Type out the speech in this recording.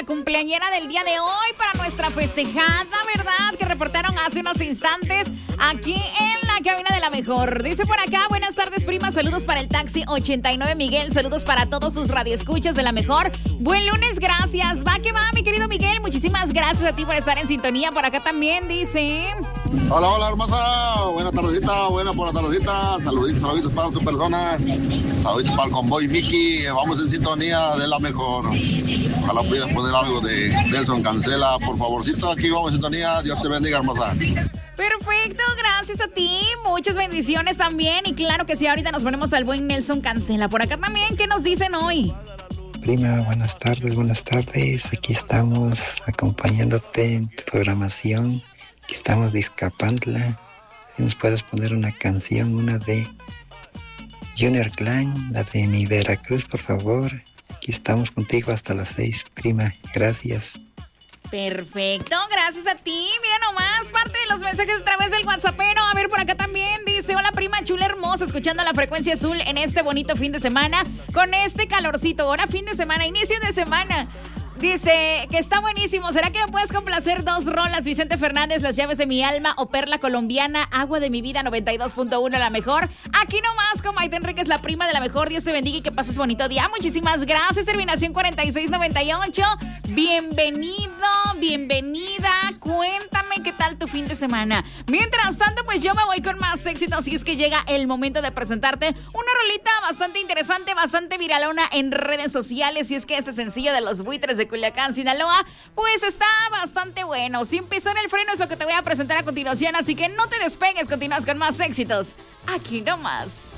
cumpleañera del día de hoy, para nuestra festejada, ¿verdad? Que reportaron hace unos instantes aquí en la cabina de La Mejor. Dice por acá, buenas tardes, prima, saludos para el taxi 89 Miguel, saludos para todos tus radioescuchas de La Mejor. Buen lunes, gracias. Va que va, mi querido Miguel, muchísimas gracias a ti por estar en sintonía. Por acá también dice... Hola, hola, hermosa. Buena tardecita, buena por la tardecita. Saluditos para tu persona. Saluditos para el convoy Mickey. Vamos en sintonía de La Mejor. Ojalá pudieras poner algo de Nelson Cancela, por favorcito. Aquí vamos en sintonía. Dios te bendiga, hermosa. Perfecto, gracias a ti. Muchas bendiciones también. Y claro que sí, ahorita nos ponemos al buen Nelson Cancela. Por acá también, ¿qué nos dicen hoy? Prima, buenas tardes. Aquí estamos acompañándote en tu programación. Aquí estamos de Izcapantla. Si nos puedes poner una canción, una de Junior Clan, la de Mi Veracruz, por favor. Aquí estamos contigo hasta las 6, prima. Gracias. Perfecto, gracias a ti. Mira nomás, parte de los mensajes a través del WhatsAppero. A ver, por acá también dice, hola prima chula hermosa, escuchando la frecuencia azul en este bonito fin de semana, con este calorcito. Ahora fin de semana, inicio de semana. Dice que está buenísimo. ¿Será que me puedes complacer 2 rolas? Vicente Fernández, Las llaves de mi alma o Perla colombiana, Agua de mi vida 92.1, La Mejor. Aquí nomás con Maite Enríquez, la prima de La Mejor. Dios te bendiga y que pases bonito día. Muchísimas gracias. Terminación 4698. Bienvenido, bienvenida. Cuéntame qué tal tu fin de semana. Mientras tanto, pues yo me voy con más éxito. Así es que llega el momento de presentarte una rolita bastante interesante, bastante viralona en redes sociales. Y es que este sencillo de Los Buitres de Culiacán, Sinaloa, pues está bastante bueno. Sin pisar el freno es lo que te voy a presentar a continuación, así que no te despegues, continúas con más éxitos aquí nomás.